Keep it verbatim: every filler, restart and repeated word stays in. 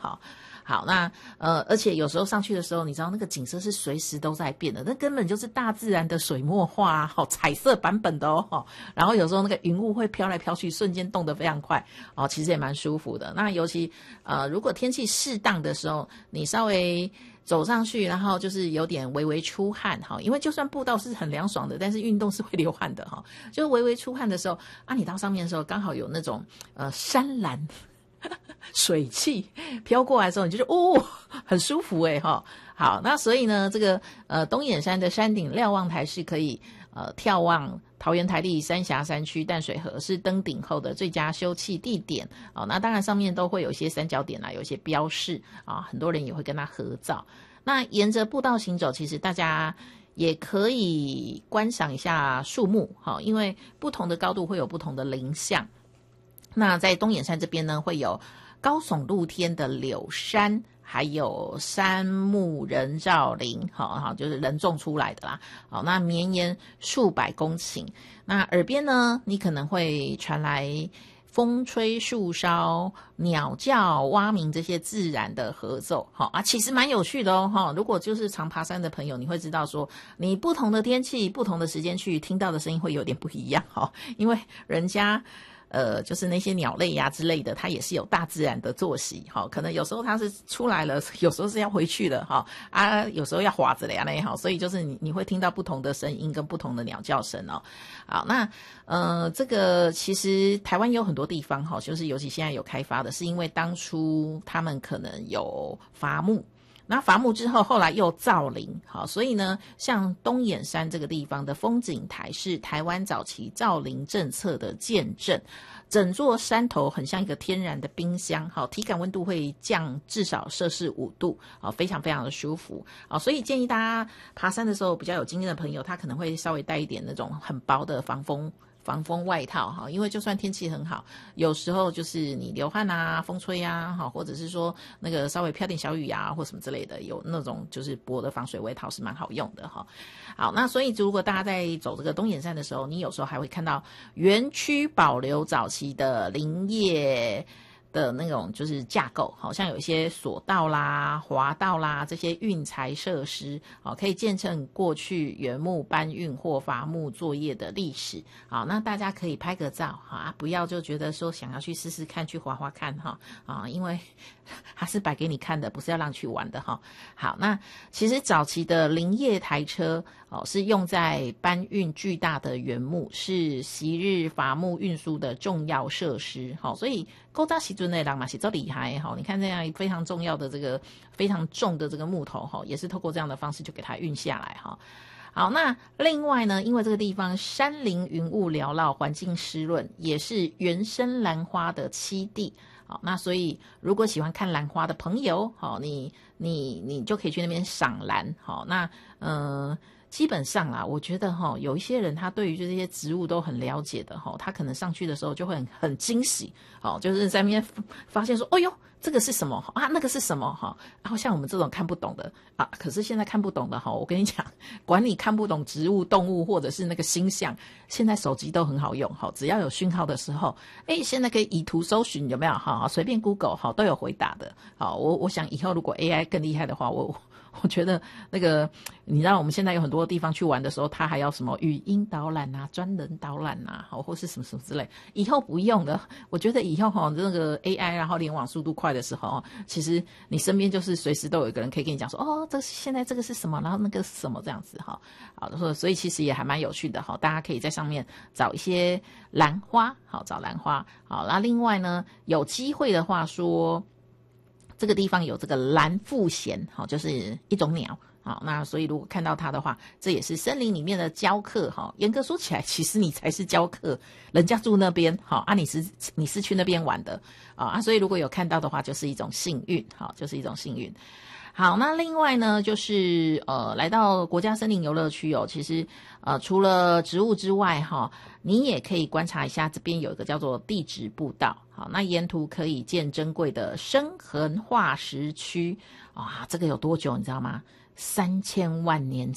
好。好，那呃，而且有时候上去的时候，你知道那个景色是随时都在变的，那根本就是大自然的水墨画，好彩色版本的哦。然后有时候那个云雾会飘来飘去，瞬间动得非常快哦，其实也蛮舒服的。那尤其呃，如果天气适当的时候，你稍微走上去，然后就是有点微微出汗哈，因为就算步道是很凉爽的，但是运动是会流汗的哈。就是微微出汗的时候啊，你到上面的时候，刚好有那种呃山岚。水汽飘过来的时候，你就觉得哦，很舒服诶哈。好，那所以呢，这个呃东眼山的山顶瞭望台是可以呃眺望桃园台历三峡山区淡水河，是登顶后的最佳休憩地点哦。那当然上面都会有一些三角点啊，有一些标示啊，很多人也会跟它合照。那沿着步道行走，其实大家也可以观赏一下树木，好，因为不同的高度会有不同的林相。那在东眼山这边呢，会有高耸露天的柳杉，还有杉木人造林，好好就是人种出来的啦。好，那绵延数百公顷。那耳边呢，你可能会传来风吹树梢、鸟叫、蛙鸣这些自然的合奏，好啊，其实蛮有趣的哦。哈，如果就是常爬山的朋友，你会知道说，你不同的天气、不同的时间去听到的声音会有点不一样哈，因为人家。呃，就是那些鸟类呀、啊、之类的，它也是有大自然的作息，哈，可能有时候它是出来了，有时候是要回去的，哈啊，有时候要滑着了呀，那好，所以就是你你会听到不同的声音跟不同的鸟叫声哦。好，那呃，这个其实台湾有很多地方哈，就是尤其现在有开发的，是因为当初他们可能有伐木。那伐木之后，后来又造林，好，所以呢，像东眼山这个地方的风景台是台湾早期造林政策的见证。整座山头很像一个天然的冰箱，好，体感温度会降至少摄氏五度，好，非常非常的舒服，好，所以建议大家爬山的时候，比较有经验的朋友，他可能会稍微带一点那种很薄的防风。防风外套哈，因为就算天气很好，有时候就是你流汗啊、风吹啊，哈，或者是说那个稍微飘点小雨啊，或什么之类的，有那种就是薄的防水外套是蛮好用的哈。好，那所以如果大家在走这个东眼山的时候，你有时候还会看到园区保留早期的林业。的那种就是架构，好像有一些索道啦、滑道啦这些运材设施，好，可以见证过去原木搬运或伐木作业的历史。好，那大家可以拍个照啊，不要就觉得说想要去试试看、去滑滑看哈啊，因为它是摆给你看的，不是要让你去玩的哈。好，那其实早期的林业台车哦，是用在搬运巨大的原木，是昔日伐木运输的重要设施。好，所以古早时阵的人嘛是很厉害哈，你看这样非常重要的这个非常重的这个木头哈，也是透过这样的方式就给它运下来哈。好，那另外呢，因为这个地方山林云雾缭绕，环境湿润，也是原生兰花的栖地。好，那所以如果喜欢看兰花的朋友，好，你你你就可以去那边赏兰。好，那呃。基本上啦，我觉得哈，有一些人他对于这些植物都很了解的哈，他可能上去的时候就会很很惊喜，好，就是在那边发现说，哦哟，这个是什么啊？那个是什么哈？然后像我们这种看不懂的啊，可是现在看不懂的哈，我跟你讲，管你看不懂植物、动物或者是那个星象，现在手机都很好用哈，只要有讯号的时候，哎，现在可以以图搜寻，有没有？哈，随便 Google 哈都有回答的。好，我我想以后如果 A I 更厉害的话，我。我觉得那个，你知道我们现在有很多地方去玩的时候，它还要什么语音导览啊、专人导览啊，好，或是什么什么之类。以后不用了，我觉得以后哈，那个 A I 然后联网速度快的时候，其实你身边就是随时都有一个人可以跟你讲说，哦，这现在这个是什么，然后那个是什么这样子哈。好，所以其实也还蛮有趣的哈，大家可以在上面找一些兰花，好，找兰花。好，那另外呢，有机会的话说。这个地方有这个蓝腹鹇，好，就是一种鸟，好，那所以如果看到它的话，这也是森林里面的教客，哈，严格说起来，其实你才是教客，人家住那边，好啊，你是你是去那边玩的，啊，所以如果有看到的话，就是一种幸运，好，就是一种幸运。好，那另外呢，就是呃，来到国家森林游乐区哦，其实呃，除了植物之外，哈，你也可以观察一下，这边有一个叫做地质步道，好，那沿途可以见珍贵的生痕化石区，啊，这个有多久你知道吗？三千万年